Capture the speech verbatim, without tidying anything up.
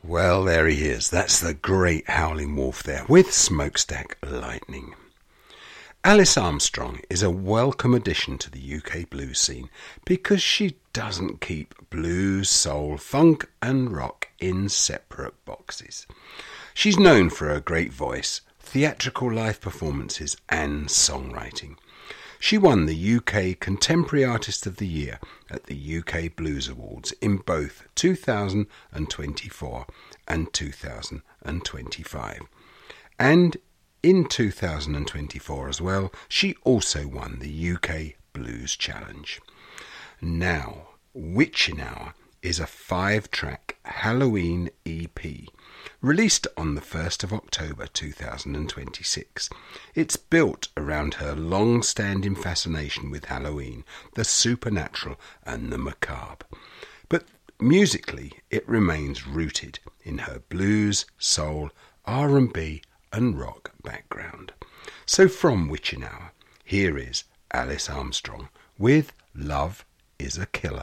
Well, there he is. That's the great Howling Wolf there with Smokestack Lightning. Alice Armstrong is a welcome addition to the U K blues scene because she doesn't keep blues, soul, funk and rock in separate boxes. She's known for her great voice, theatrical live performances and songwriting. She won the U K Contemporary Artist of the Year at the U K Blues Awards in both two thousand twenty-four and two thousand twenty-five. And in two thousand twenty-four as well, she also won the U K Blues Challenge. Now, Witching Hour is a five-track Halloween E P released on the first of October two thousand twenty-six. It's built around her long-standing fascination with Halloween, the supernatural and the macabre. But musically, it remains rooted in her blues, soul, R and B and rock background. So from Witching Hour, here is Alice Armstrong with Love is a Killer.